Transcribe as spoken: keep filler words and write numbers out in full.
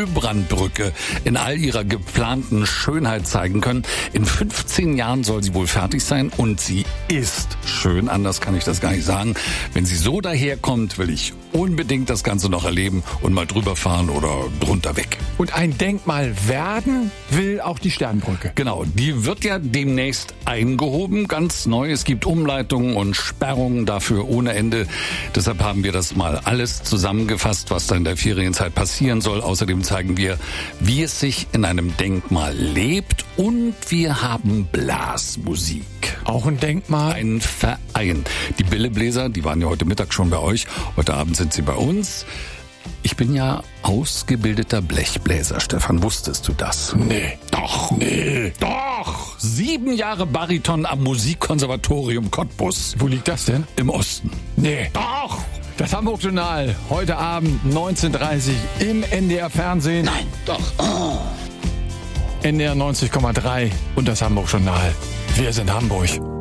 Ölbrandbrücke in all ihrer geplanten Schönheit zeigen können. In fünfzehn Jahren soll sie wohl fertig sein und sie ist schön, anders kann ich das gar nicht sagen. Wenn sie so daherkommt, will ich unbedingt das Ganze noch erleben und mal drüber fahren oder drunter weg. Und ein Denkmal werden will auch die Sternbrücke. Genau, die wird ja demnächst eingehoben, ganz neu. Es gibt Umleitungen und Sperrungen dafür ohne Ende. Deshalb haben wir das mal alles zusammengefasst, was da in der Ferienzeit passieren soll. Außerdem zeigen wir, wie es sich in einem Denkmal lebt, und wir haben Blasmusik. Auch ein Denkmal? Ein Verein. Die Billebläser, die waren ja heute Mittag schon bei euch. Heute Abend sind sie bei uns. Ich bin ja ausgebildeter Blechbläser, Stefan. Wusstest du das? Nee. Doch. Nee. Doch. Sieben Jahre Bariton am Musikkonservatorium Cottbus. Wo liegt das denn? Im Osten. Nee. Doch. Das Hamburg-Journal. Heute Abend neunzehn Uhr dreißig im N D R Fernsehen. Nein. Doch. Oh. N D R neunzig Komma drei und das Hamburg-Journal. Wir sind Hamburg.